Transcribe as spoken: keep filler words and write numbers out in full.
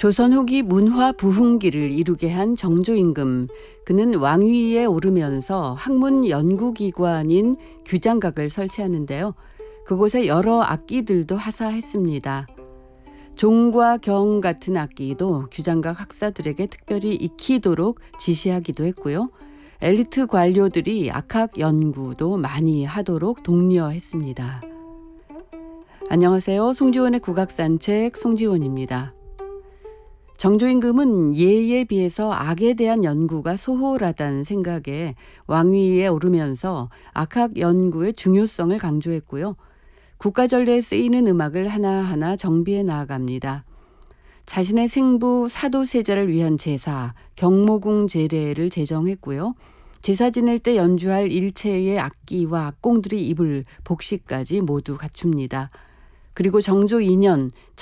조선 후기 문화 부흥기를 이루게 한 정조임금. 그는 왕위에 오르면서 학문 연구기관인 규장각을 설치하는데요. 그곳에 여러 악기들도 하사했습니다. 종과 경 같은 악기도 규장각 학사들에게 특별히 익히도록 지시하기도 했고요. 엘리트 관료들이 악학 연구도 많이 하도록 독려했습니다. 안녕하세요. 송지원의 국악산책 송지원입니다. 정조임금은 예에 비해서 악에 대한 연구가 소홀하다는 생각에 왕위에 오르면서 악학 연구의 중요성을 강조했고요. 국가전례에 쓰이는 음악을 하나하나 정비해 나아갑니다. 자신의 생부 사도세자를 위한 제사, 경모궁 제례를 제정했고요. 제사 지낼 때 연주할 일체의 악기와 악공들이 입을 복식까지 모두 갖춥니다. 그리고 정조 이 년